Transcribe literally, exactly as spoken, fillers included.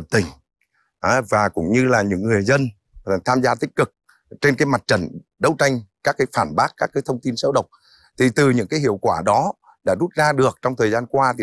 tỉnh và cũng như là những người dân tham gia tích cực trên cái mặt trận đấu tranh các cái phản bác các cái thông tin xấu độc. Thì từ những cái hiệu quả đó đã rút ra được trong thời gian qua thì